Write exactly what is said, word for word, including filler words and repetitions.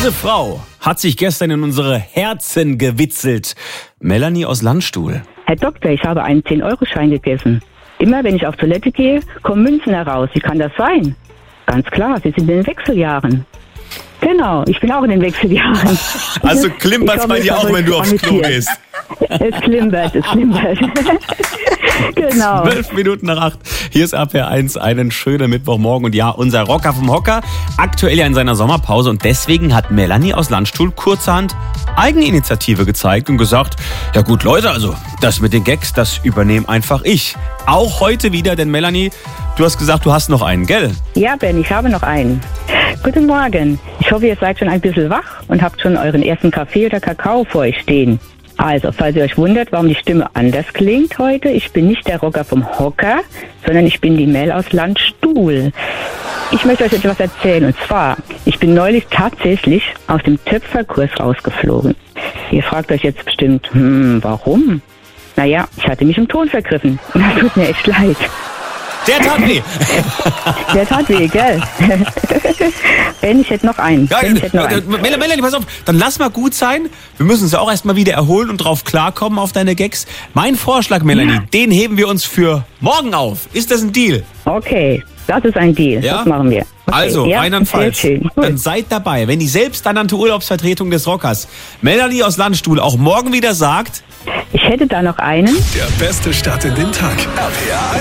Diese Frau hat sich gestern in unsere Herzen gewitzelt. Melanie aus Landstuhl. Herr Doktor, ich habe einen zehn-Euro-Schein gegessen. Immer wenn ich auf Toilette gehe, kommen Münzen heraus. Wie kann das sein? Ganz klar, Sie sind in den Wechseljahren. Genau, ich bin auch in den Wechseljahren. Also klimpert's bei dir auch, wenn du aufs Klo gehst? Es klimpert, es klimpert. Genau. Zwölf Minuten nach acht. Hier ist R P R eins, einen schönen Mittwochmorgen. Und ja, unser Rocker vom Hocker, aktuell ja in seiner Sommerpause. Und deswegen hat Melanie aus Landstuhl kurzerhand Eigeninitiative gezeigt und gesagt, ja gut Leute, also das mit den Gags, das übernehme einfach ich. Auch heute wieder, denn Melanie, du hast gesagt, du hast noch einen, gell? Ja, Ben, ich habe noch einen. Guten Morgen. Ich hoffe, ihr seid schon ein bisschen wach und habt schon euren ersten Kaffee oder Kakao vor euch stehen. Also, falls ihr euch wundert, warum die Stimme anders klingt heute, ich bin nicht der Rocker vom Hocker, sondern ich bin die Mel aus Landstuhl. Ich möchte euch etwas erzählen, und zwar, ich bin neulich tatsächlich aus dem Töpferkurs rausgeflogen. Ihr fragt euch jetzt bestimmt, hm, warum? Naja, ich hatte mich im Ton vergriffen und das tut mir echt leid. Der tat weh. Der tat weh, gell? Ben, ich hätte noch einen. Ja, Ben, ich hätte noch einen. Melanie, Melanie, pass auf, dann lass mal gut sein. Wir müssen uns ja auch erstmal wieder erholen und drauf klarkommen auf deine Gags. Mein Vorschlag, Melanie, ja. Den heben wir uns für morgen auf. Ist das ein Deal? Okay, das ist ein Deal. Ja? Das machen wir. Okay. Also, ja, einwandfalls. schön. Dann seid dabei, wenn die selbsternannte Urlaubsvertretung des Rockers, Melanie aus Landstuhl, auch morgen wieder sagt, ich hätte da noch einen. Der beste Start in den Tag. R P R